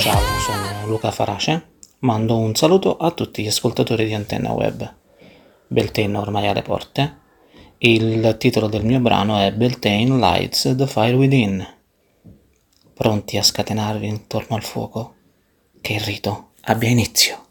Ciao, sono Luca Farace, mando un saluto a tutti gli ascoltatori di Antenna Web. Beltane ormai alle porte, il titolo del mio brano è Beltane Lights the Fire Within. Pronti a scatenarvi intorno al fuoco? Che il rito abbia inizio.